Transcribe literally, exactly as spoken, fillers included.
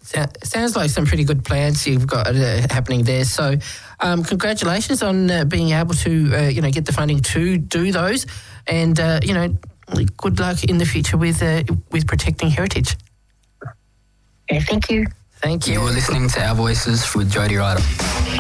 Sounds like some pretty good plans you've got uh, happening there. So, um, congratulations on uh, being able to, uh, you know, get the funding to do those, and uh, you know, good luck in the future with uh, with protecting heritage. Yeah, thank you. Thank you. You were listening to Our Voices with Jody Ryder.